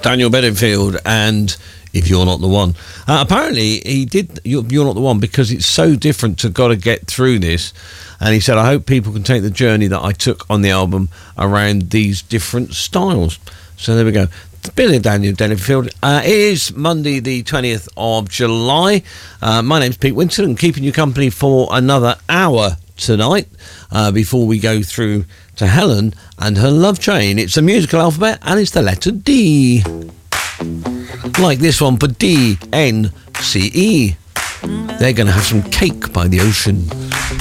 Daniel Bedingfield, and If You're Not the One. Apparently, he did You're Not the One because it's so different to Gotta Get Through This. And he said, I hope people can take the journey that I took on the album around these different styles. So there we go. Billy Daniel Bedingfield. It is Monday, the 20th of July. My name's Pete Winston, and keeping you company for another hour tonight before we go through to Helen and her love train. It's a musical alphabet, and it's the letter D. Like this one for DNCE. They're going to have some cake by the ocean.